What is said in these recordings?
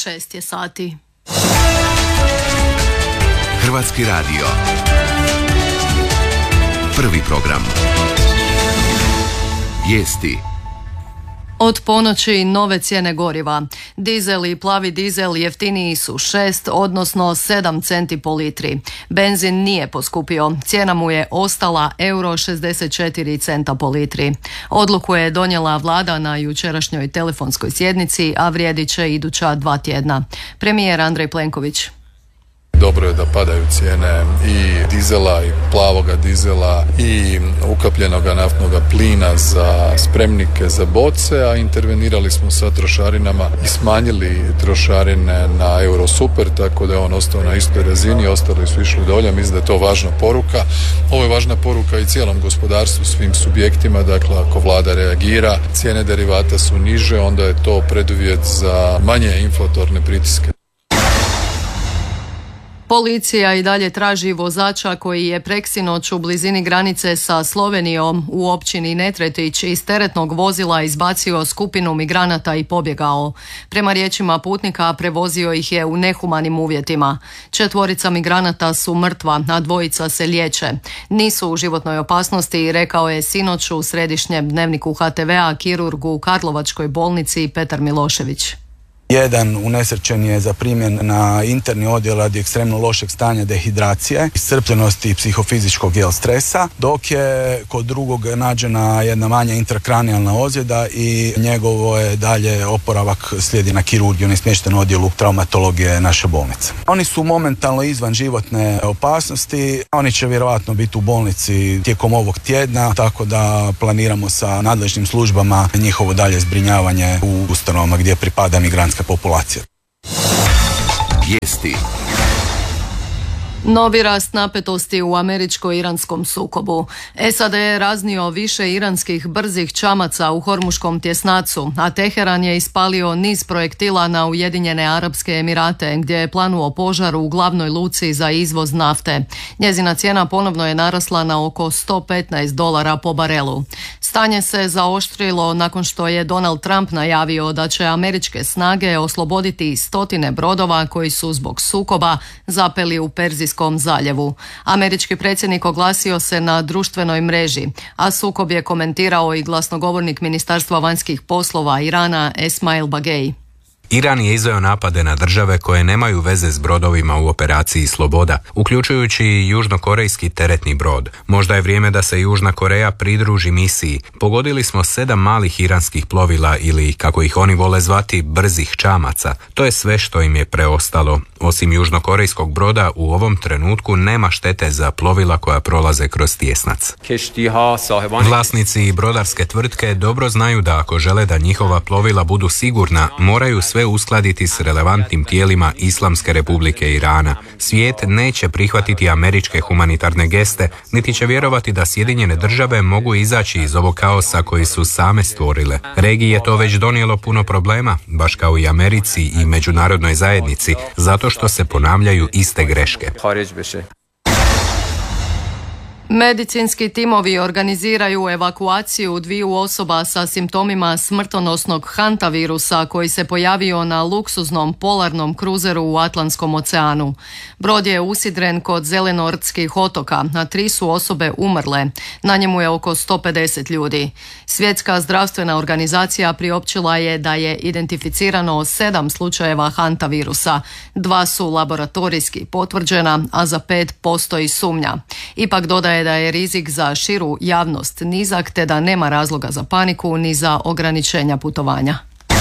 6 je sati. Hrvatski radio. Prvi program. Vijesti. Od ponoći nove cijene goriva. Dizel i plavi dizel jeftiniji su 6, odnosno 7 centi po litri. Benzin nije poskupio. Cijena mu je ostala €64 po litri. Odluku je donijela vlada na jučerašnjoj telefonskoj sjednici, a vrijedit će iduća 2 tjedna. Premijer Andrej Plenković. Dobro je da padaju cijene i dizela i plavoga dizela i ukapljenoga naftnoga plina za spremnike za boce, a intervenirali smo sa trošarinama i smanjili trošarine na Eurosuper, tako da je on ostao na istoj razini, ostali su išli dolje. Mislim da je to važna poruka. Ovo je važna poruka i cijelom gospodarstvu, svim subjektima. Dakle, ako vlada reagira, cijene derivata su niže, onda je to preduvjet za manje inflatorne pritiske. Policija i dalje traži vozača koji je preksinoć u blizini granice sa Slovenijom u općini Netretić iz teretnog vozila izbacio skupinu migranata i pobjegao. Prema riječima putnika prevozio ih je u nehumanim uvjetima. 4 migranata su mrtva, a 2 se liječe. Nisu u životnoj opasnosti, rekao je sinoć u središnjem dnevniku HTV-a kirurg u Karlovačkoj bolnici Petar Milošević. Jedan unesrećen je zaprimljen na interni odjel radi ekstremno lošeg stanja dehidracije, iscrpljenosti i psihofizičkog stresa, dok je kod drugog nađena jedna manja intrakranijalna ozljeda i njegovo je dalje oporavak slijedi na kirurgiju, on je smješten u odjelu traumatologije naše bolnice. Oni su momentalno izvan životne opasnosti, oni će vjerojatno biti u bolnici tijekom ovog tjedna, tako da planiramo sa nadležnim službama njihovo dalje zbrinjavanje u ustanovama gdje pripada migrantska populacija. Vijesti. Novi rast napetosti u američko-iranskom sukobu. SAD je raznio više iranskih brzih čamaca u Hormuškom tjesnacu, a Teheran je ispalio niz projektila na Ujedinjene Arapske Emirate, gdje je planuo požar u glavnoj luci za izvoz nafte. Njezina cijena ponovno je narasla na oko $115 po barelu. Stanje se zaoštrilo nakon što je Donald Trump najavio da će američke snage osloboditi 100 brodova koji su zbog sukoba zapeli u Perzijskom zaljevu. Američki predsjednik oglasio se na društvenoj mreži, a sukob je komentirao i glasnogovornik Ministarstva vanjskih poslova Irana Esmail Bagej. Iran je izveo napade na države koje nemaju veze s brodovima u operaciji Sloboda, uključujući i južnokorejski teretni brod. Možda je vrijeme da se Južna Koreja pridruži misiji. Pogodili smo 7 malih iranskih plovila ili, kako ih oni vole zvati, brzih čamaca. To je sve što im je preostalo. Osim južnokorejskog broda, u ovom trenutku nema štete za plovila koja prolaze kroz tjesnac. Vlasnici i brodarske tvrtke dobro znaju da ako žele da njihova plovila budu sigurna, moraju sve uskladiti s relevantnim tijelima Islamske Republike Irana. Svijet neće prihvatiti američke humanitarne geste, niti će vjerovati da Sjedinjene države mogu izaći iz ovog kaosa koji su same stvorile. Regiji je to već donijelo puno problema, baš kao i Americi i međunarodnoj zajednici, zato što se ponavljaju iste greške. Medicinski timovi organiziraju evakuaciju 2 osoba sa simptomima smrtonosnog hantavirusa koji se pojavio na luksuznom polarnom kruzeru u Atlantskom oceanu. Brod je usidren kod Zelenortskih otoka, a 3 su osobe umrle. Na njemu je oko 150 ljudi. Svjetska zdravstvena organizacija priopćila je da je identificirano 7 slučajeva hantavirusa. 2 su laboratorijski potvrđena, a za 5 postoji sumnja. Ipak dodaje da je rizik za širu javnost nizak te da nema razloga za paniku ni za ograničenja putovanja.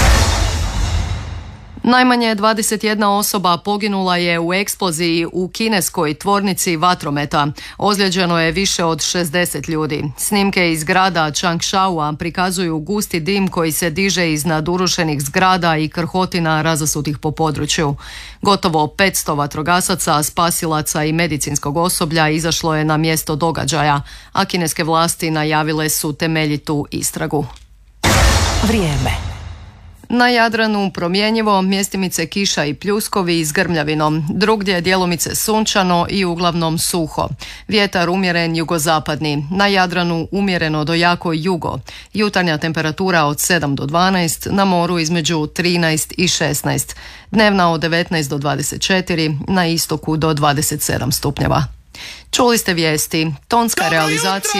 Najmanje 21 osoba poginula je u eksploziji u kineskoj tvornici vatrometa. Ozlijeđeno je više od 60 ljudi. Snimke iz grada Changshaua prikazuju gusti dim koji se diže iznad urušenih zgrada i krhotina razasutih po području. Gotovo 500 vatrogasaca, spasilaca i medicinskog osoblja izašlo je na mjesto događaja, a kineske vlasti najavile su temeljitu istragu. Vrijeme. Na Jadranu promjenjivo, mjestimice kiša i pljuskovi s grmljavinom, drugdje djelomice sunčano i uglavnom suho. Vjetar umjeren jugozapadni, na Jadranu umjereno do jako jugo. Jutarnja temperatura od 7 do 12, na moru između 13 i 16. Dnevna od 19 do 24, na istoku do 27 stupnjeva. Čuli ste vijesti, tonska realizacija